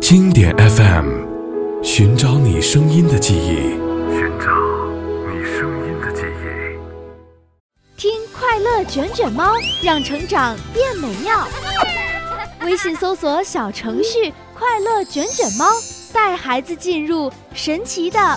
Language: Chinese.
经典 FM， 寻找你声音的记忆， 寻找你声音的记忆。 听快乐卷卷猫，让成长变美妙。微信搜索小程序快乐卷卷猫，带孩子进入神奇的